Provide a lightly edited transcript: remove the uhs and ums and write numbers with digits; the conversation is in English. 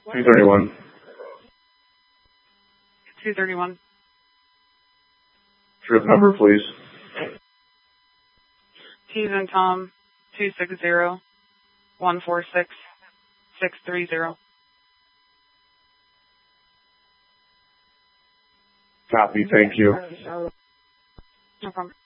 231. 231. Trip number, please. T's and Tom, 260-146-630. Copy, thank you. No problem.